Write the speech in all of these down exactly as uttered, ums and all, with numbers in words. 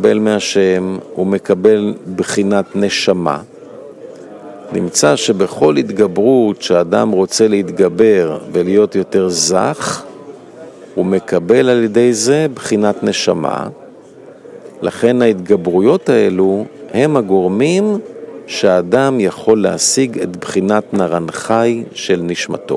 מקבל מהשם, הוא מקבל בחינת נשמה. נמצא שבכל התגברות שאדם רוצה להתגבר ולהיות יותר זך, הוא מקבל על ידי זה בחינת נשמה. לכן ההתגברויות האלו הם הגורמים שהאדם יכול להשיג את בחינת נרנחי של נשמתו.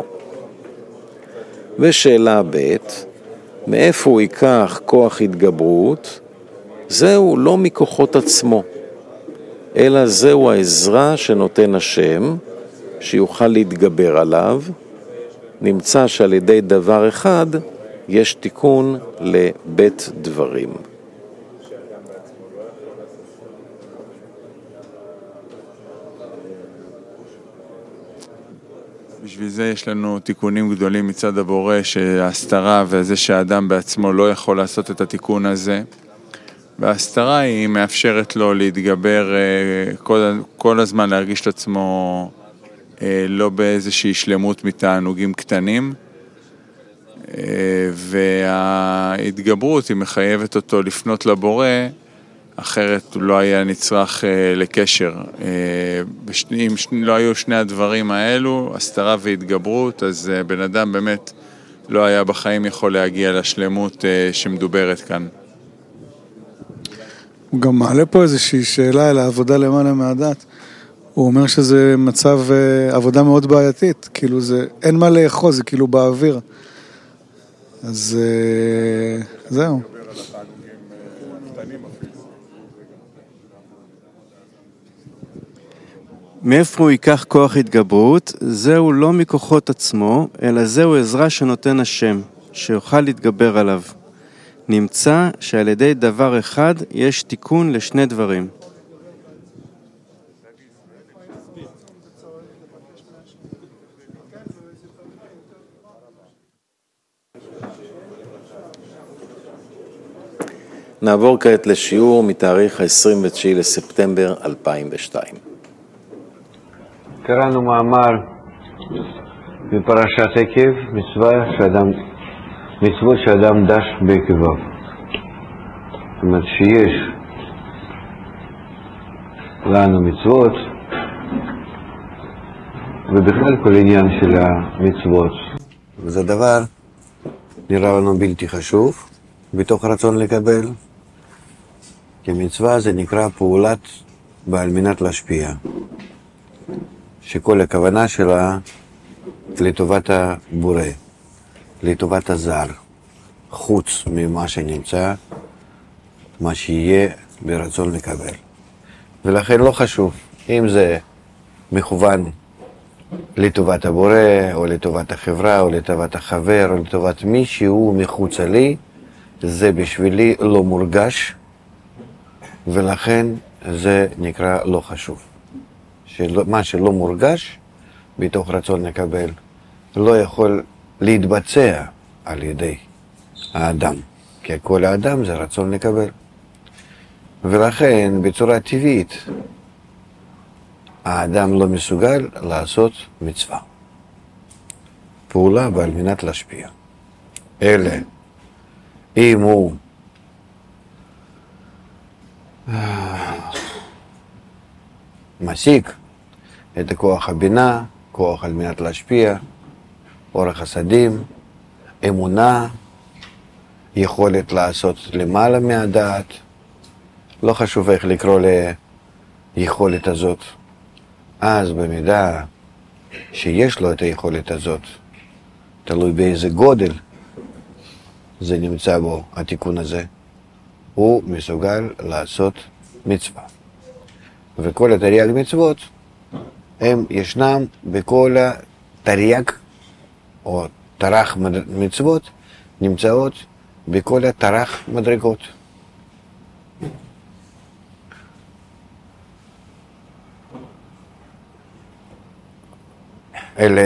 ושאלה ב', מאיפה הוא ייקח כוח התגברות? זהו לא מכוחות עצמו, אלא זהו העזרה שנותן השם, שיוכל להתגבר עליו. נמצא שעל ידי דבר אחד יש תיקון לבית דברים. בשביל זה יש לנו תיקונים גדולים מצד הבורא, שההסתרה וזה שהאדם בעצמו לא יכול לעשות את התיקון הזה. וההסתרה היא מאפשרת לו להתגבר כל, כל הזמן, להרגיש את עצמו לא באיזושהי שלמות מתענוגים קטנים. וההתגברות היא מחייבת אותו לפנות לבורא, אחרת הוא לא היה נצרך לקשר. אם לא היו שני הדברים האלו, הסתרה והתגברות, אז בן אדם באמת לא היה בחיים יכול להגיע לשלמות שמדוברת כאן. הוא גם מעלה פה איזושהי שאלה על העבודה למעלה מהדת. הוא אומר שזה מצב עבודה מאוד בעייתית, כאילו זה, אין מה לאחוז, זה כאילו באוויר. אז זהו. מאיפה הוא ייקח כוח התגברות? זהו לא מכוחות עצמו, אלא זהו עזרה שנותן השם, שיוכל להתגבר עליו. נמצא שעל ידי דבר אחד יש תיקון לשני דברים. נעבור כעת לשיעור מתאריך ה-עשרים ותשעה לספטמבר אלפיים ושתיים. קראנו מאמר בפרשת עקב, מצווה שאדם, מצוות שאדם דש בעקביו. זאת אומרת שיש לנו מצוות, ובכלל כל עניין של המצוות. זה דבר נראה לנו בלתי חשוב, בתוך רצון לקבל, כי מצווה זה נקרא פעולת בעל מנת להשפיע. שכל הכוונה שלה לטובת הבורא, לטובת הזר, חוץ ממה שנמצא, מה שיהיה ברצון לקבל. ולכן לא חשוב, אם זה מכוון לטובת הבורא, או לטובת החברה, או לטובת החבר, או לטובת מישהו מחוץ לי, זה בשבילי לא מורגש, ולכן זה נקרא לא חשוב. מה שלא מורגש בתוך רצון לקבל לא יכול להתבצע על ידי האדם, כי כל האדם זה רצון לקבל. ולכן בצורה טבעית האדם לא מסוגל לעשות מצווה, פעולה בעל מנת להשפיע. אלא אם הוא מסיק את כוח הבינה, כוח על מנת להשפיע, אורח חסדים, אמונה, יכולת לעשות למעלה מהדעת, לא חשוב איך לקרוא ליכולת הזאת. אז במידה שיש לו את היכולת הזאת, תלוי באיזה גודל זה נמצא בו, התיקון הזה, הוא מסוגל לעשות מצווה. וכל התרי"ג מצוות הם ישנם בכל התרי"ג או תר"ח מצוות נמצאות בכל התר"ח מדרגות. אלה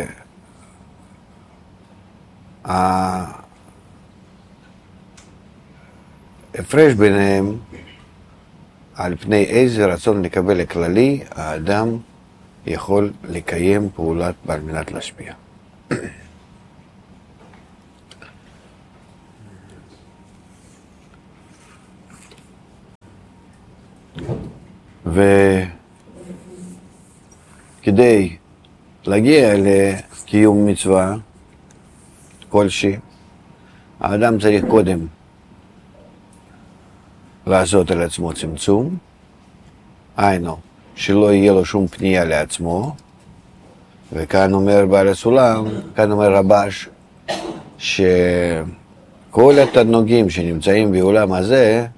ההפרש ביניהם על פני איזה רצון לקבל הכללי האדם יכול לקיים פעולת בעל מנת להשפיע. וכדי להגיע לקיום מצווה כלשהי, האדם צריך קודם לעשות על עצמו צמצום, היינו, שלא יהיה לו שום פנייה לעצמו, וכאן אומר בעל הסולם, כאן אומר רבש, שכל התענוגים שנמצאים בעולם הזה,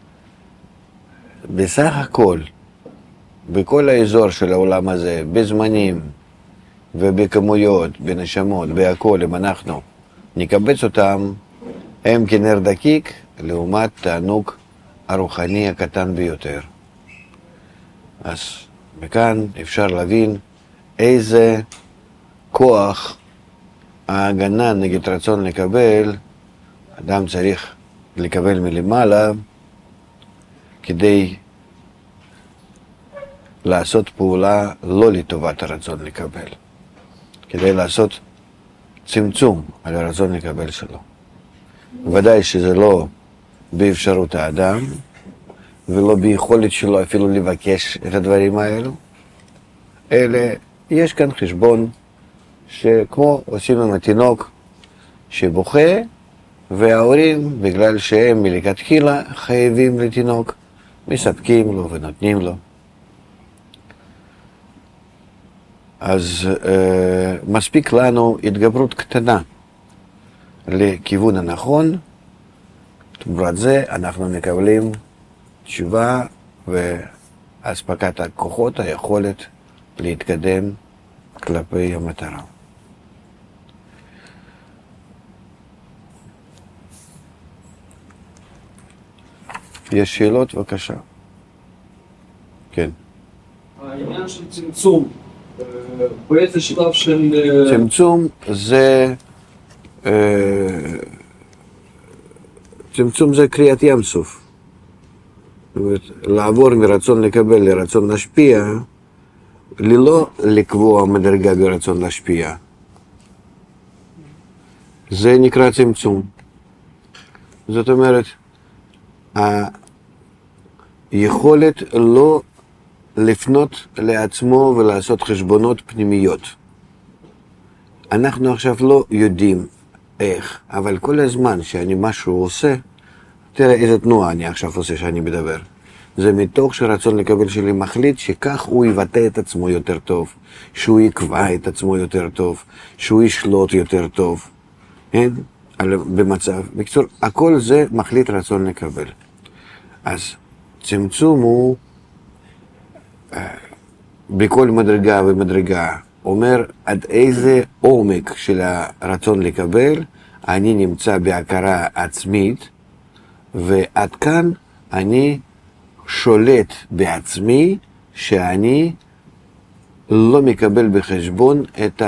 בסך הכל, בכל האזור של העולם הזה, בזמנים ובכמויות, בנשמות, בהכל, אם אנחנו נקבץ אותם, הם כנר דקיק לעומת תענוג הרוחני הקטן ביותר. אז מכאן אפשר להבין איזה כוח ההגנה נגד רצון לקבל, אדם צריך לקבל מלמעלה כדי לעשות פעולה לא לטובת הרצון לקבל, כדי לעשות צמצום על הרצון לקבל שלו. ודאי שזה לא באפשרות האדם ולא ביכולת שלו אפילו לבקש את הדברים האלו, אלא יש כאן חשבון שכמו עושים עם התינוק שבוכה, וההורים בגלל שהם מלכתחילה חייבים לתינוק מספקים לו ונותנים לו. אז אה, מספיק לנו התגברות קטנה לכיוון הנכון, תמורת זה אנחנו מקבלים תשובה והספקת הכוחות, היכולת להתקדם כלפי המטרה. יש שאלות? בבקשה. כן. העניין של צמצום, באיזה שלב של... צמצום זה... צמצום זה קריאת ים סוף. זאת אומרת, לעבור מרצון לקבל לרצון להשפיע, ללא לקבוע מדרגה ברצון להשפיע. זה נקרא צמצום. זאת אומרת, היכולת לא לפנות לעצמו ולעשות חשבונות פנימיות. אנחנו עכשיו לא יודעים איך, אבל כל הזמן שאני משהו עושה, תראה איזה תנועה אני עכשיו עושה שאני מדבר. זה מתוך שרצון לקבל שלי מחליט שכך הוא יבטא את עצמו יותר טוב, שהוא יקבע את עצמו יותר טוב, שהוא ישלוט יותר טוב, כן? במצב. בקצור, הכל זה מחליט רצון לקבל. אז צמצום הוא בכל מדרגה ומדרגה אומר עד איזה עומק של הרצון לקבל אני נמצא בהכרה עצמית, ועד כאן אני שולט בעצמי שאני לא מקבל בחשבון את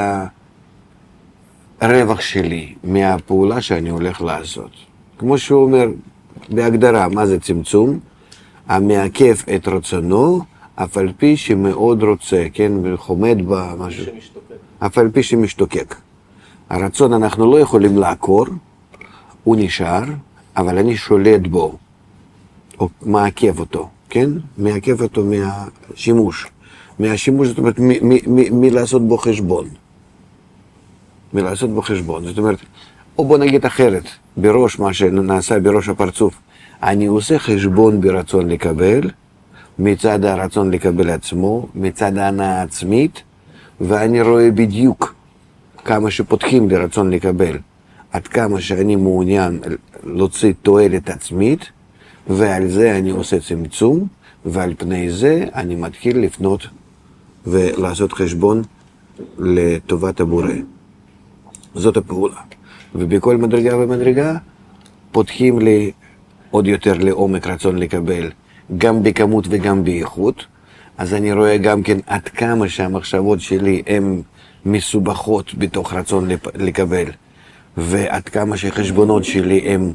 הרווח שלי מהפעולה שאני הולך לעשות. כמו שהוא אומר בהגדרה, מה זה צמצום? המעכב את רצונו, אף על פי שמאוד רוצה, כן, וחומד במשהו. אף על פי שמשתוקק. הרצון אנחנו לא יכולים לעקור, הוא נשאר, אבל אני שולט בו, או מעכב אותו, כן? מעכב אותו מהשימוש. מהשימוש, זאת אומרת, מלעשות בו חשבון. מלעשות בו חשבון. זאת אומרת, או בוא נגיד אחרת, בראש מה שנעשה בראש הפרצוף, אני עושה חשבון ברצון לקבל, מצד הרצון לקבל עצמו, מצד ההנאה עצמית, ואני רואה בדיוק כמה שפותחים לרצון לקבל, עד כמה שאני מעוניין להוציא תועלת עצמית, ועל זה אני עושה צמצום, ועל פני זה אני מתחיל לפנות ולעשות חשבון לטובת הבורא. זאת הפעולה. ובכל מדרגה ומדרגה פותחים לי עוד יותר לעומק רצון לקבל, גם בכמות וגם באיכות, אז אני רואה גם כן עד כמה שהמחשבות שלי הן מסובכות בתוך רצון לקבל, ועד כמה שחשבונות שלי הם,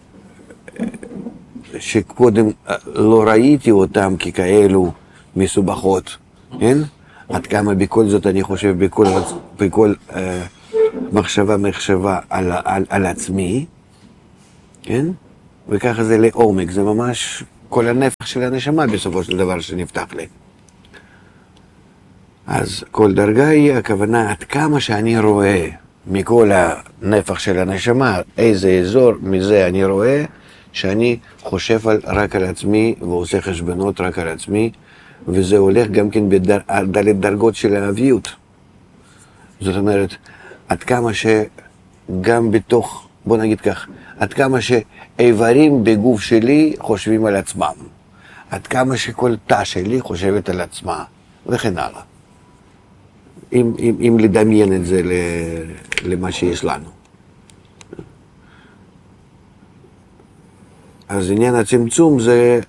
שקודם לא ראיתי אותם ככאלו מסובכות, כן? עד כמה בכל זאת אני חושב בכל, בכל uh, מחשבה מחשבה על, על, על עצמי, כן? וככה זה לעומק, זה ממש כל הנפח של הנשמה בסופו של דבר שנפתח לי. אז כל דרגה היא הכוונה עד כמה שאני רואה מכל הנפח של הנשמה, איזה אזור מזה אני רואה שאני חושב על, רק על עצמי ועושה חשבונות רק על עצמי, וזה הולך גם כן בדלת דרגות של האביות. זאת אומרת, עד כמה שגם בתוך, בוא נגיד כך, עד כמה שאיברים בגוף שלי חושבים על עצמם, עד כמה שכל תא שלי חושבת על עצמה, וכן הלאה. אם, אם, אם לדמיין את זה למה שיש לנו. אז עניין הצמצום זה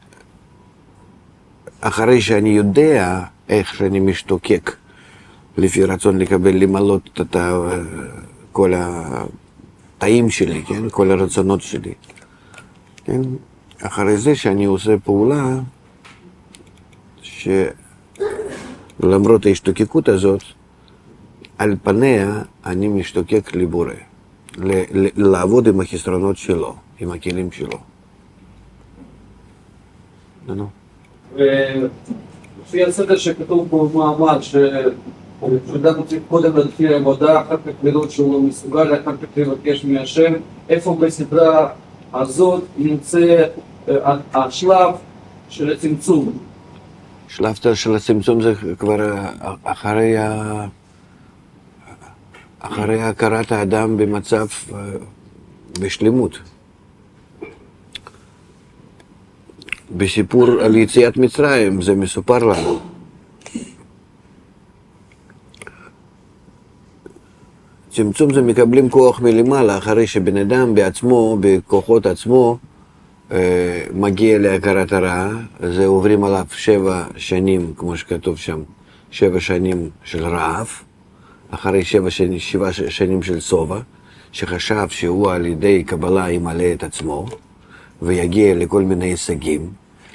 אחרי שאני יודע איך שאני משתוקק לפי רצון לקבל, למלות את כל התאים שלי, כן? כל הרצונות שלי. כן? אחרי זה שאני עושה פעולה שלמרות ההשתוקקות הזאת, על פניה אני משתוקק לבורא, לעבוד עם החסרונות שלו, עם הכלים שלו. נו. ולפי הסדר שכתוב פה במעמד, שאדם רוצה קודם להתחיל עבודה, אחר כך לראות שהוא לא מסוגל, אחר כך לבקש מהשם, איפה בסדרה הזאת נמצא השלב של הצמצום? שלב של הצמצום זה כבר אחרי ה... אחרי הכרת האדם במצב בשלמות. בסיפור על יציאת מצרים זה מסופר לנו. צמצום זה מקבלים כוח מלמעלה, אחרי שבן אדם בעצמו, בכוחות עצמו, מגיע להכרת הרע. זה עוברים עליו שבע שנים, כמו שכתוב שם, שבע שנים של רעב. אחרי שבע שנים, שבע שנים של סובה, שחשב שהוא על ידי קבלה ימלא את עצמו, ויגיע לכל מיני הישגים,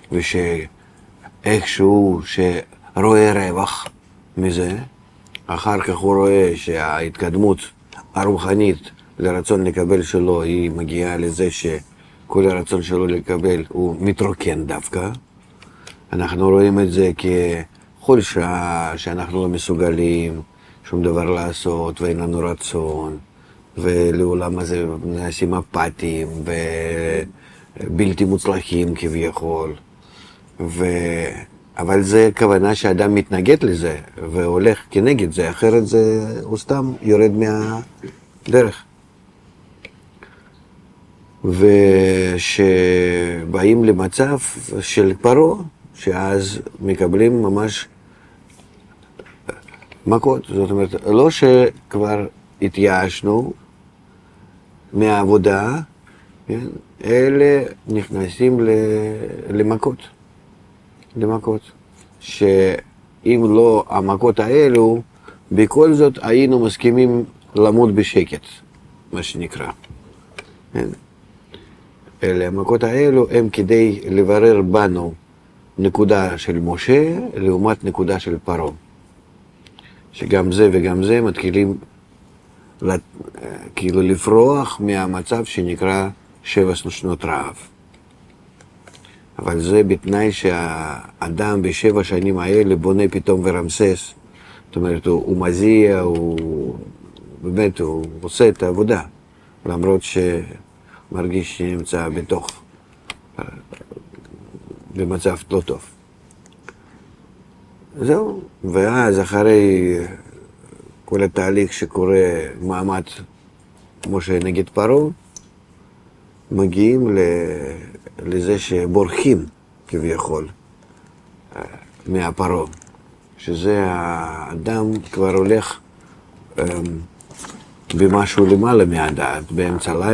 ושאיכשהו שרואה רווח מזה, אחר כך הוא רואה שההתקדמות הרוחנית לרצון לקבל שלו, היא מגיעה לזה שכל הרצון שלו לקבל הוא מתרוקן דווקא. אנחנו רואים את זה ככל שעה שאנחנו לא מסוגלים, שום דבר לעשות, ואין לנו רצון, ולעולם הזה נעשים אפתיים ובלתי מוצלחים כביכול. ו... אבל זה כוונה שאדם מתנגד לזה והולך כנגד זה, אחרת זה הוא סתם יורד מהדרך. ושבאים למצב של פרעה, שאז מקבלים ממש מכות. זאת אומרת, לא שכבר התייאשנו מהעבודה, כן? אלה נכנסים למכות. למכות. שאם לא המכות האלו, בכל זאת היינו מסכימים למות בשקט, מה שנקרא. כן? אלה המכות האלו הם כדי לברר בנו נקודה של משה לעומת נקודה של פרעה. שגם זה וגם זה מתחילים כאילו לפרוח מהמצב שנקרא שבע שנות רעב. אבל זה בתנאי שהאדם בשבע שנים האלה בונה פתאום ורמסס. זאת אומרת, הוא, הוא מזיע, הוא באמת, הוא עושה את העבודה, למרות שמרגיש שנמצא בתוך, במצב לא טוב. זהו, ואז אחרי כל התהליך שקורה מעמד משה נגד פרעה, מגיעים לזה שבורחים כביכול מהפרעה, שזה האדם כבר הולך במשהו למעלה מהדעת, באמצע לילה.